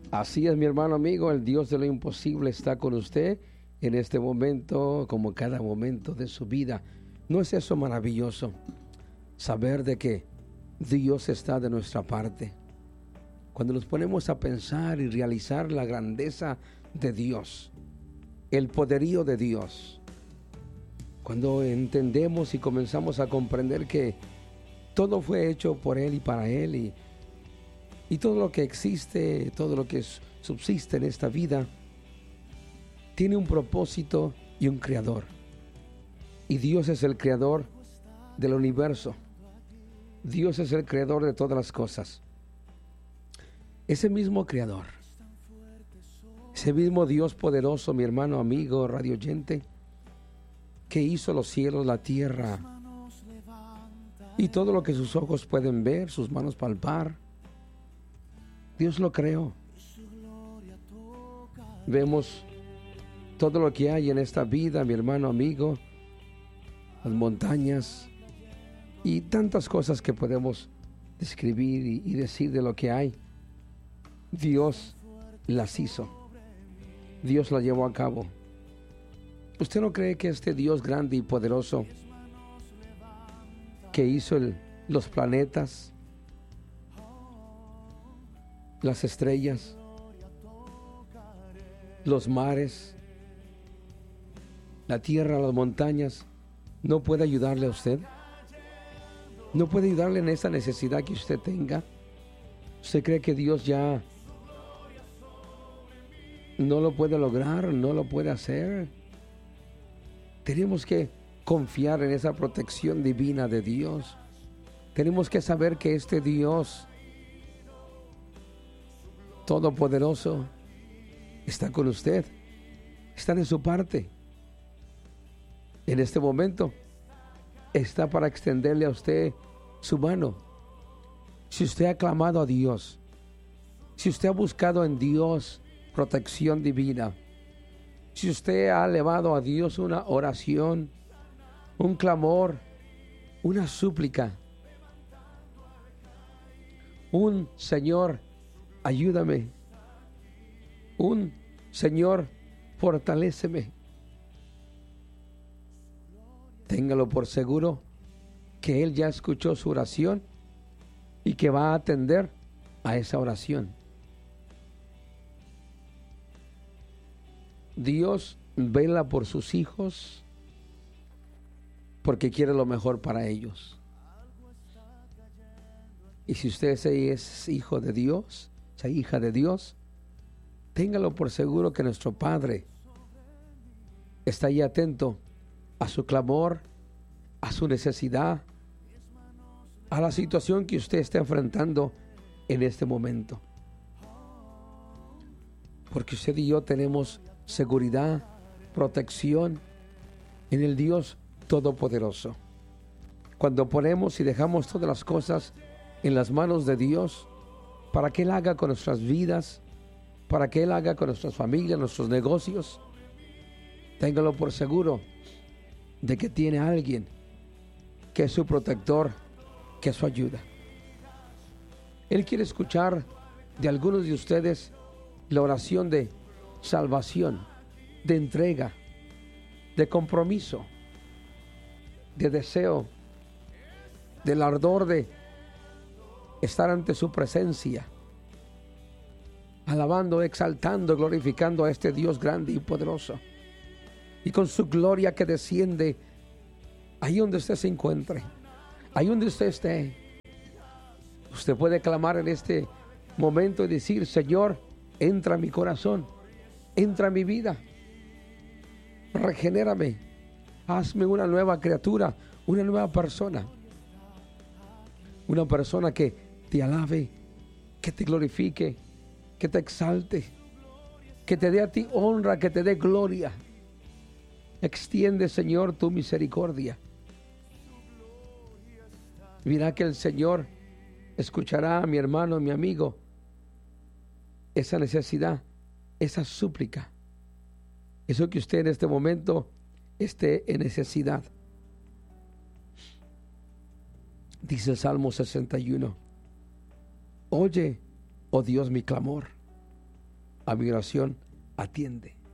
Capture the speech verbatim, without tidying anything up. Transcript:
Así es, mi hermano amigo, el Dios de lo imposible está con usted en este momento, como cada momento de su vida. ¿No es eso maravilloso? Saber de que Dios está de nuestra parte. Cuando nos ponemos a pensar y realizar la grandeza de Dios, el poderío de Dios, cuando entendemos y comenzamos a comprender que todo fue hecho por Él y para Él, y, y todo lo que existe, todo lo que subsiste en esta vida, tiene un propósito y un creador. Y Dios es el creador del universo. Dios es el creador de todas las cosas. Ese mismo creador, ese mismo Dios poderoso, mi hermano, amigo, radio oyente, que hizo los cielos, la tierra y todo lo que sus ojos pueden ver, sus manos palpar, Dios lo creó. Vemos todo lo que hay en esta vida, mi hermano, amigo, las montañas y tantas cosas que podemos describir y, y decir de lo que hay. Dios las hizo. Dios las llevó a cabo. ¿Usted no cree que este Dios grande y poderoso que hizo el, los planetas, las estrellas, los mares, la tierra, las montañas, no puede ayudarle a usted? ¿No puede ayudarle en esa necesidad que usted tenga? ¿Usted cree que Dios ya no lo puede lograr, no lo puede hacer? Tenemos que confiar en esa protección divina de Dios. Tenemos que saber que este Dios todopoderoso está con usted, está de su parte. En este momento está para extenderle a usted su mano. Si usted ha clamado a Dios, si usted ha buscado en Dios protección divina, si usted ha elevado a Dios una oración, un clamor, una súplica, un Señor, ayúdame, un Señor, fortaléceme, téngalo por seguro que Él ya escuchó su oración y que va a atender a esa oración. Dios vela por sus hijos porque quiere lo mejor para ellos. Y si usted es hijo de Dios, es hija de Dios, téngalo por seguro que nuestro Padre está ahí atento a su clamor, a su necesidad, a la situación que usted está enfrentando en este momento. Porque usted y yo tenemos seguridad, protección en el Dios Todopoderoso. Cuando ponemos y dejamos todas las cosas en las manos de Dios, para que Él haga con nuestras vidas, para que Él haga con nuestras familias, nuestros negocios, téngalo por seguro de que tiene a alguien que es su protector, que es su ayuda. Él quiere escuchar de algunos de ustedes la oración de salvación, de entrega, de compromiso, de deseo, del ardor de estar ante su presencia, alabando, exaltando, glorificando a este Dios grande y poderoso, y con su gloria que desciende ahí donde usted se encuentre, ahí donde usted esté. Usted puede clamar en este momento y decir: Señor, entra a mi corazón, entra a mi vida, regenérame, hazme una nueva criatura, una nueva persona, una persona que te alabe, que te glorifique, que te exalte, que te dé a ti honra, que te dé gloria. Extiende, Señor, tu misericordia. Mira que el Señor escuchará a mi hermano, a mi amigo, esa necesidad, esa súplica, eso que usted en este momento esté en necesidad. Dice el Salmo sesenta y uno: oye, oh Dios, mi clamor, a mi oración atiende.